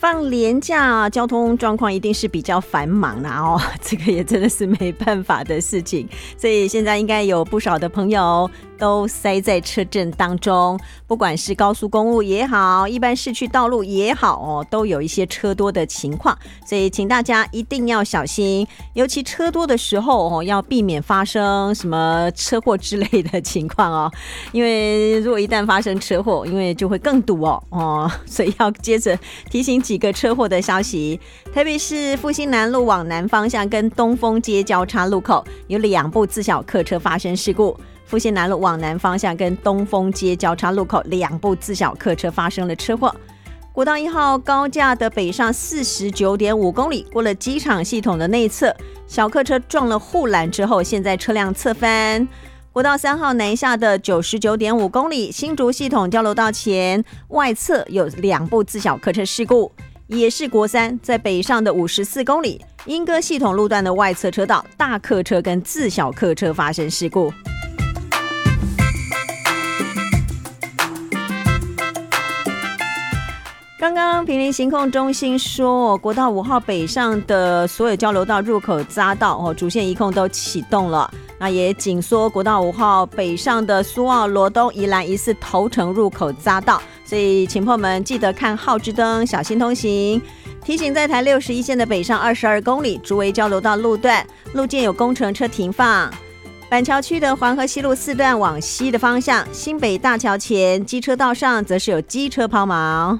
放连假交通状况一定是比较繁忙啦哦，这个也真的是没办法的事情，所以现在应该有不少的朋友都塞在车阵当中，不管是高速公路也好，一般市区道路也好哦，都有一些车多的情况，所以请大家一定要小心，尤其车多的时候哦，要避免发生什么车祸之类的情况哦，因为如果一旦发生车祸，因为就会更堵哦，所以要接着提醒几个车祸的消息。特别是复兴南路往南方向跟东风街交叉路口有2部自小客车发生事故，复兴南路往南方向跟东风街交叉路口2部自小客车发生了车祸。国道1号高架的北上 49.5 公里，过了机场系统的内侧，小客车撞了护栏之后，现在车辆侧翻。国道3号南下的 99.5 公里，新竹系统交流道前外侧有2部自小客车事故。也是国3在北上的54公里，莺歌系统路段的外侧车道，大客车跟自小客车发生事故。刚刚坪林行控中心说，国道5号北上的所有交流道入口匝道主线移控都启动了，那也紧缩国道5号北上的苏澳、罗东、宜兰疑似头城入口匝道，所以请朋友们记得看号志灯，小心通行。提醒在台61线的北上22公里竹围交流道路段，路肩有工程车停放。板桥区的环河西路4段往西的方向，新北大桥前机车道上则是有机车抛锚。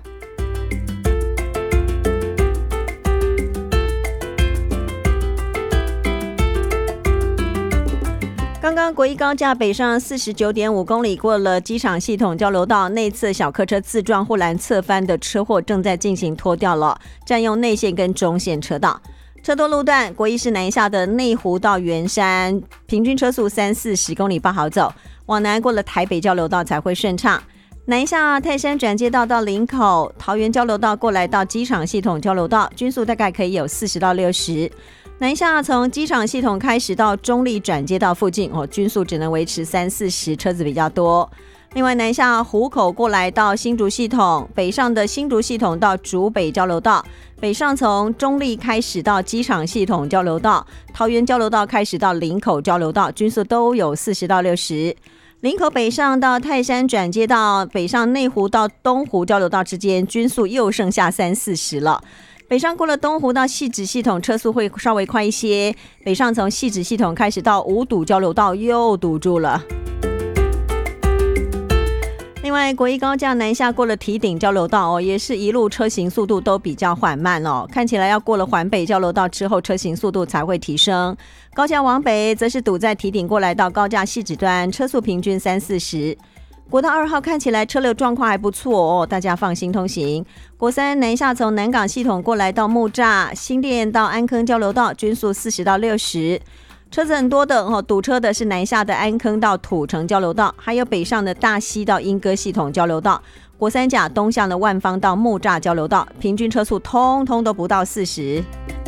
刚刚国一高架北上 49.5 公里，过了机场系统交流道内侧小客车自撞护栏侧翻的车祸正在进行脱掉了，占用内线跟中线车道。车多路段，国一是南下的内湖到圆山，平均车速30-40公里不好走，往南过了台北交流道才会顺畅。南下泰山转接道到林口，桃园交流道过来到机场系统交流道，均速大概可以有40到60。南下从机场系统开始到中立转接道附近均速只能维持30-40，车子比较多。另外南下湖口过来到新竹系统，北上的新竹系统到竹北交流道，北上从中立开始到机场系统交流道，桃园交流道开始到林口交流道，均速都有40到60。林口北上到泰山转接道，北上内湖到东湖交流道之间，均速又剩下30-40了。北上过了东湖到汐止系统，车速会稍微快一些，北上从汐止系统开始到五堵交流道又堵住了。另外国一高架南下过了堤顶交流道也是一路车行速度都比较缓慢看起来要过了环北交流道之后车行速度才会提升。高架往北则是堵在堤顶过来到高架汐止端，车速平均30-40。国道2号看起来车流状况还不错大家放心通行。国3南下从南港系统过来到木栅、新店到安坑交流道，均速40到60。车子很多的堵车的是南下的安坑到土城交流道，还有北上的大溪到莺歌系统交流道。国三甲东向的万芳到木栅交流道，平均车速通通都不到40。